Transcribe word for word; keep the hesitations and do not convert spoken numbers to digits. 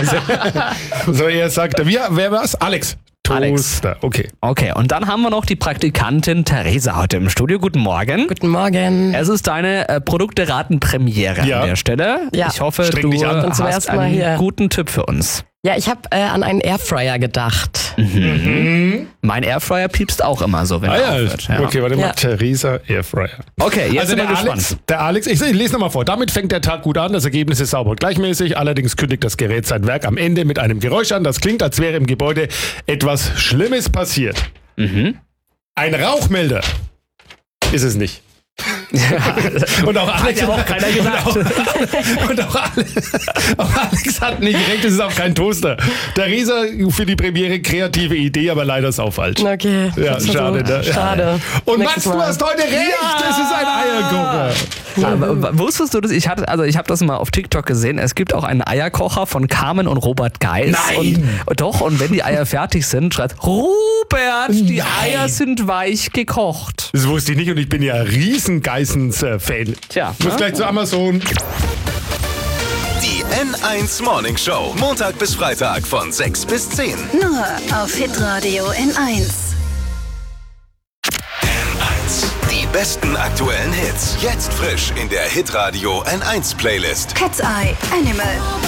So, er sagt, wie, wer war's? Alex. Alex. Toaster, okay. Okay, und dann haben wir noch die Praktikantin Theresa heute im Studio. Guten Morgen. Guten Morgen. Es ist deine äh, Produkte-Raten-Premiere Ja. an der Stelle. Ja. Ich hoffe, Streng du dich an. Und zum hast ersten Mal einen hier. guten Tipp für uns. Ja, ich habe äh, an einen Airfryer gedacht. Mein Airfryer piepst auch immer so, wenn Ah er ja, aufhört. Ja. okay, warte mal, Ja. Theresa Airfryer. Okay, jetzt Also sind wir der gespannt. Alex, der Alex, ich, ich lese nochmal vor. Damit fängt der Tag gut an, das Ergebnis ist sauber und gleichmäßig. Allerdings kündigt das Gerät sein Werk am Ende mit einem Geräusch an. Das klingt, als wäre im Gebäude etwas Schlimmes passiert. Mhm. Ein Rauchmelder ist es nicht. Und auch Alex Hat ja auch keiner gesagt. Und auch, und auch, Alex, auch Alex hat nicht recht, es ist auch kein Toaster. Theresa für die Premiere kreative Idee, aber leider ist auch falsch. Okay. Ja, das ist schade. So, Ne? schade. Und Nächstes Max, du Mal. hast heute recht, es ist ein Eierkocher. Aber wusstest du das? Ich hatte, also ich habe das mal auf TikTok gesehen. Es gibt auch einen Eierkocher von Carmen und Robert Geis. Nein. Und, doch, und wenn die Eier fertig sind, schreibt Robert, die Nein. Eier sind weich gekocht. Das wusste ich nicht und ich bin ja riesen Geissens-Fan. Tja, Ich muss ne? gleich zu Amazon. Die N eins Morning Show. Montag bis Freitag von sechs bis zehn. Nur auf Hitradio N eins. N eins. Die besten aktuellen Hits. Jetzt frisch in der Hitradio N eins Playlist. Cat's Eye Animal.